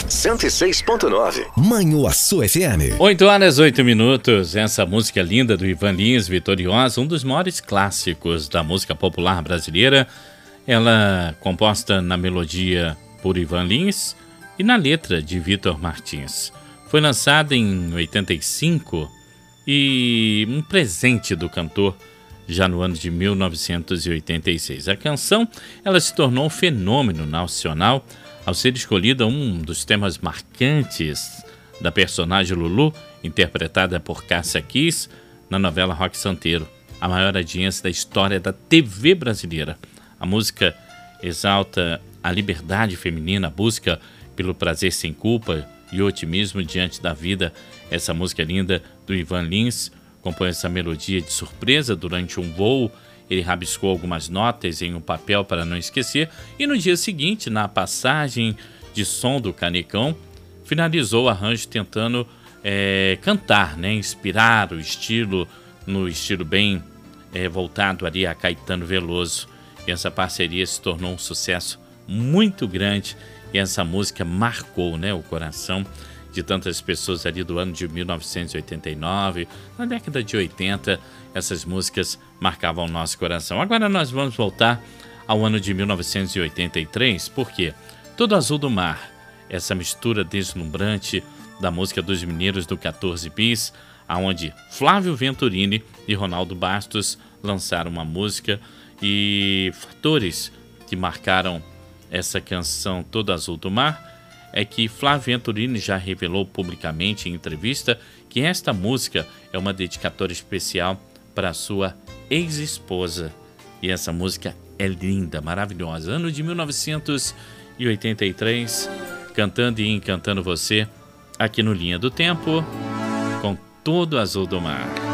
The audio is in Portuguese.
106.9. Manhuaçu FM. 8h08. Essa música linda do Ivan Lins, Vitoriosa, um dos maiores clássicos da música popular brasileira. Ela composta na melodia por Ivan Lins e na letra de Vitor Martins. Foi lançada em 85 e um presente do cantor já no ano de 1986. A canção ela se tornou um fenômeno nacional ao ser escolhida um dos temas marcantes da personagem Lulu, interpretada por Cássia Kiss, na novela Roque Santeiro, a maior audiência da história da TV brasileira. A música exalta a liberdade feminina, a busca pelo prazer sem culpa e o otimismo diante da vida. Essa música linda do Ivan Lins compõe essa melodia de surpresa durante um voo. Ele rabiscou algumas notas em um papel para não esquecer e no dia seguinte, na passagem de som do Canecão, finalizou o arranjo tentando cantar, né? Inspirar o estilo, no estilo bem voltado ali a Caetano Veloso. E essa parceria se tornou um sucesso muito grande e essa música marcou, né, o coração de tantas pessoas ali do ano de 1989, na década de 80, essas músicas marcavam o nosso coração. Agora nós vamos voltar ao ano de 1983, porque Todo Azul do Mar, essa mistura deslumbrante da música dos Mineiros do 14 Bis, aonde Flávio Venturini e Ronaldo Bastos lançaram uma música e fatores que marcaram essa canção Todo Azul do Mar é que Flávio Venturini já revelou publicamente em entrevista que esta música é uma dedicatória especial para sua ex-esposa. E essa música é linda, maravilhosa. Ano de 1983, cantando e encantando você aqui no Linha do Tempo com Todo Azul do Mar.